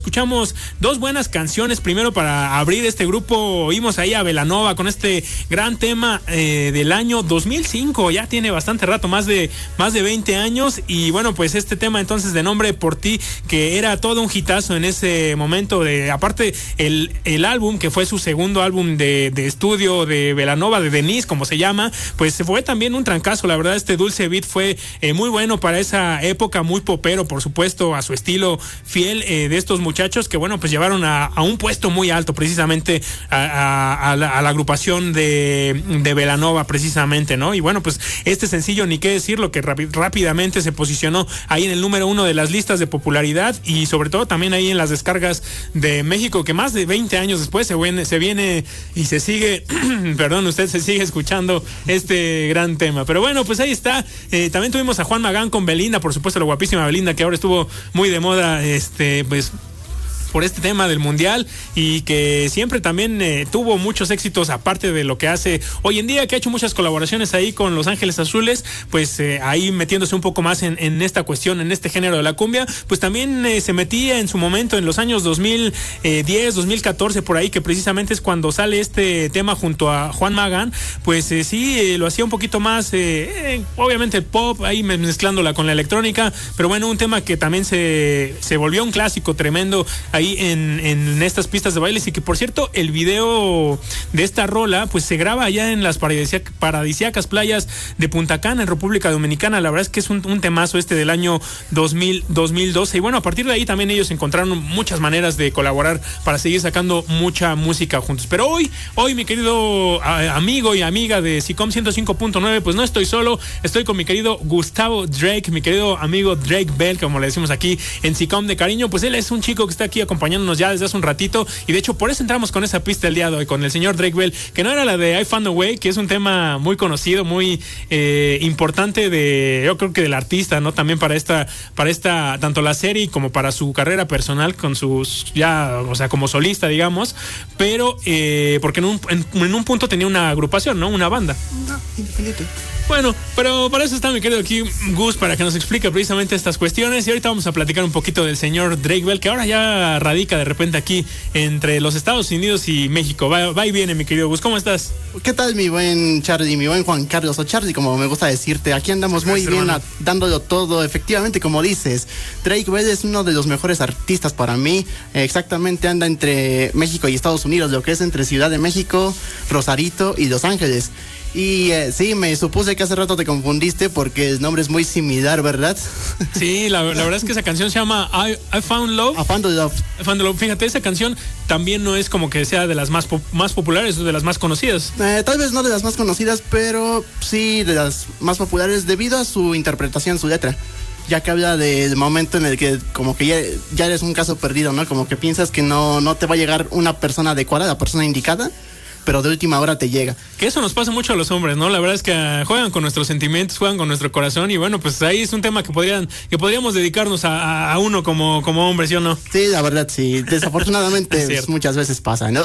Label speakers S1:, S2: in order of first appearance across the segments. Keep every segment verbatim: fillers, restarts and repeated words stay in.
S1: Escuchamos dos buenas canciones. Primero, para abrir este grupo, oímos ahí a Belanova con este gran tema eh, del año dos mil cinco. Ya tiene bastante rato, más de más de veinte años. Y bueno, pues este tema entonces de Nombre por Ti, que era todo un hitazo en ese momento. De aparte, el, el álbum, que fue su segundo álbum de, de estudio de Belanova, de Denise, como se llama, pues fue también un trancazo. La verdad, este Dulce Beat fue eh, muy bueno para esa época, muy popero, por supuesto, a su estilo fiel eh, de estos muchachos. muchachos que bueno pues llevaron a, a un puesto muy alto precisamente a, a, a, la, a la agrupación de, de Belanova precisamente, ¿no? Y bueno, pues este sencillo, ni qué decirlo, que rapi- rápidamente se posicionó ahí en el número uno de las listas de popularidad y sobre todo también ahí en las descargas de México, que más de veinte años después se viene, se viene y se sigue perdón, usted se sigue escuchando este gran tema. Pero bueno, pues ahí está. Eh, también tuvimos a Juan Magán con Belinda, por supuesto, la guapísima Belinda, que ahora estuvo muy de moda, este pues por este tema del mundial, y que siempre también eh, tuvo muchos éxitos aparte de lo que hace hoy en día, que ha hecho muchas colaboraciones ahí con Los Ángeles Azules, pues eh, ahí metiéndose un poco más en, en esta cuestión, en este género de la cumbia. Pues también eh, se metía en su momento en los años dos mil diez, dos mil catorce, por ahí, que precisamente es cuando sale este tema junto a Juan Magán. Pues eh, sí, eh, lo hacía un poquito más eh, eh, obviamente el pop, ahí mezclándola con la electrónica, pero bueno, un tema que también se, se volvió un clásico tremendo ahí en, en estas pistas de bailes. Y que por cierto, el video de esta rola pues se graba allá en las paradisiac- paradisíacas playas de Punta Cana, en República Dominicana. La verdad es que es un, un temazo este del año dos mil, dos mil doce, y bueno, a partir de ahí también ellos encontraron muchas maneras de colaborar para seguir sacando mucha música juntos. Pero hoy, hoy mi querido a, amigo y amiga de SICOM ciento cinco punto nueve, pues no estoy solo, estoy con mi querido Gustavo Drake, mi querido amigo Drake Bell, como le decimos aquí en SICOM de cariño. Pues él es un chico que está aquí acompañándonos ya desde hace un ratito, y de hecho por eso entramos con esa pista el día de hoy, con el señor Drake Bell, que no era la de I Found a Way, que es un tema muy conocido, muy eh, importante de, yo creo que del artista, ¿no? También para esta, para esta, tanto la serie como para su carrera personal, con sus, ya, o sea, como solista, digamos, pero, eh, porque en un, en, en un punto tenía una agrupación, ¿no? Una banda.
S2: No, independiente.
S1: Bueno, pero para eso está mi querido aquí Gus, para que nos explique precisamente estas cuestiones. Y ahorita vamos a platicar un poquito del señor Drake Bell, que ahora ya radica de repente aquí entre los Estados Unidos y México. Va, va y viene, mi querido Gus. ¿Cómo estás?
S2: ¿Qué tal, mi buen Charlie, mi buen Juan Carlos, o Charlie, como me gusta decirte? Aquí andamos muy bien, a, dándolo todo. Efectivamente, como dices, Drake Bell es uno de los mejores artistas para mí. Eh, exactamente, anda entre México y Estados Unidos, lo que es entre Ciudad de México, Rosarito y Los Ángeles. Y eh, sí, me supuse que hace rato te confundiste porque el nombre es muy similar, ¿verdad?
S1: Sí, la, la verdad es que esa canción se llama I, I Found Love.
S2: I Found Love.
S1: I Found Love. Fíjate, esa canción también no es como que sea de las más, pop, más populares o de las más conocidas.
S2: Eh, tal vez no de las más conocidas, pero sí de las más populares debido a su interpretación, su letra. Ya que habla del momento en el que como que ya, ya eres un caso perdido, ¿no? Como que piensas que no, no te va a llegar una persona adecuada, la persona indicada, pero de última hora te llega.
S1: Que eso nos pasa mucho a los hombres, ¿no? La verdad es que uh, juegan con nuestros sentimientos, juegan con nuestro corazón, y bueno, pues ahí es un tema que podrían, que podríamos dedicarnos a, a, a uno como, como hombre, ¿sí o no?
S2: Sí, la verdad, sí. Desafortunadamente pues, muchas veces pasa, ¿no?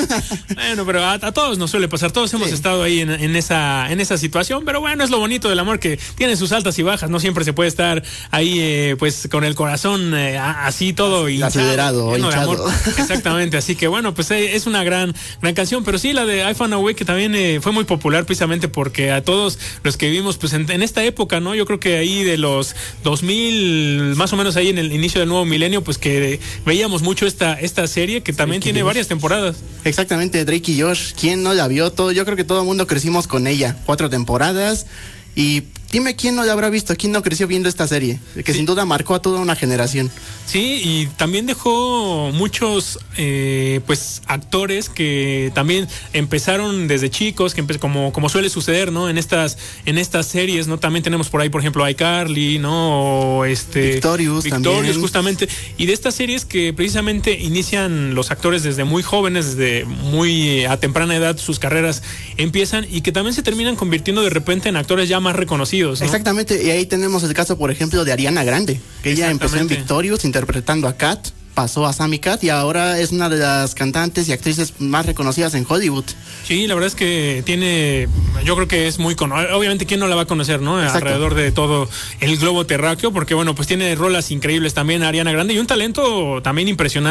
S1: Bueno, pero a, a todos nos suele pasar, todos hemos sí. estado ahí en, en esa, en esa situación, pero bueno, es lo bonito del amor, que tiene sus altas y bajas, no siempre se puede estar ahí, eh, pues, con el corazón eh, así todo y
S2: acelerado, hinchado.
S1: Exactamente, así que bueno, pues eh, es una gran, gran canción. Pero sí, la de I Found a Way, que también eh, fue muy popular precisamente porque a todos los que vivimos pues en, en esta época, ¿no? Yo creo que ahí de los dos mil, más o menos ahí en el inicio del nuevo milenio, pues que veíamos mucho esta, esta serie, que también Drake tiene varias temporadas.
S2: Exactamente, Drake y Josh, ¿quién no la vio? Todo, yo creo que todo el mundo crecimos con ella, cuatro temporadas. Y dime quién no la habrá visto, quién no creció viendo esta serie, que sí. sin duda marcó a toda una generación.
S1: Sí, y también dejó muchos eh, pues actores que también empezaron desde chicos, que empe- como, como suele suceder, ¿no? En estas, en estas series, ¿no? También tenemos por ahí, por ejemplo, iCarly, ¿no? O este
S2: Victorious,
S1: Victorious
S2: también.
S1: Justamente. Y de estas series que precisamente inician los actores desde muy jóvenes, desde muy a temprana edad, sus carreras empiezan, y que también se terminan convirtiendo de repente en actores ya más reconocidos, ¿no?
S2: Exactamente, y ahí tenemos el caso, por ejemplo, de Ariana Grande, que ella empezó en Victorious interpretando a Kat, pasó a Sammy Cat y ahora es una de las cantantes y actrices más reconocidas en Hollywood.
S1: Sí, la verdad es que tiene, yo creo que es muy conocido. Obviamente, ¿quién no la va a conocer, no? Exacto. Alrededor de todo el globo terráqueo, porque bueno, pues tiene rolas increíbles también Ariana Grande y un talento también impresionante.